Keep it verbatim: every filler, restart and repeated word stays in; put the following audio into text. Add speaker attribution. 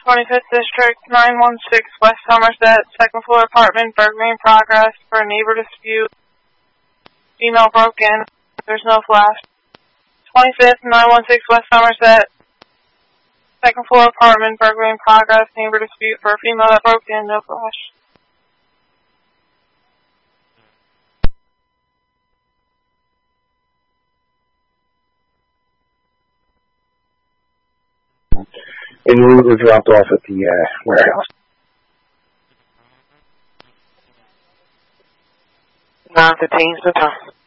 Speaker 1: twenty-fifth District, nine one six West Somerset, second floor apartment, burglary in progress for a neighbor dispute. Female broke in. There's no flash. twenty-fifth, nine one six West Somerset, second floor apartment, burglary in progress, neighbor dispute for a female that broke in, no flash.
Speaker 2: And we were dropped off at the uh, warehouse.
Speaker 3: nine fifteen, so time.